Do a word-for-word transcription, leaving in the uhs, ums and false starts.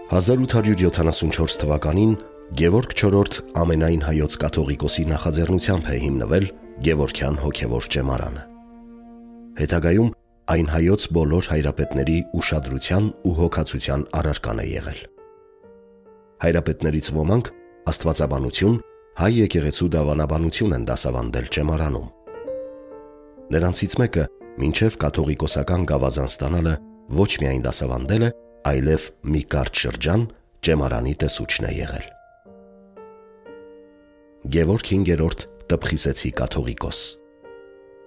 հազար ութ հարյուր յոթանասունչորս թվականին Գևորգ չորրորդ ամենայն հայոց կաթողիկոսի նախաձեռնությամբ է հիմնվել Գևորգյան հոգևոր ճեմարանը։ Հետագայում այն հայոց բոլոր հայրապետների ուշադրության ու հոգացության առարկան է եղել։ Հայրապետներից ոմանք աստվածաբանություն, հայ եկեղեցու դավանաբանություն են դասավանդել ճեմարանում։ Նրանցից մեկը մինչև կաթողիկոսական գավազան ստանալը ոչ միայն դասավանդել է, այլև մի կարճ շրջան ճեմարանի տեսուչն է եղել։ Գևորգ հինգերորդ Տպխիսեցի կաթողիկոս։